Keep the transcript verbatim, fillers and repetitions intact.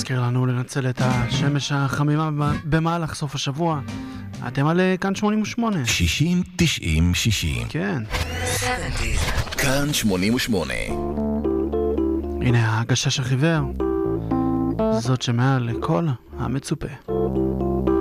מזכיר לנו לנצל את השמש החמימה במהלך סוף השבוע. אתם על כאן שמונים ושמונה. שישים תשעים שישים. כן. כאן שמונים ושמונה. הנה ההגשה של חיוור. זאת שמעל לכל המצופה.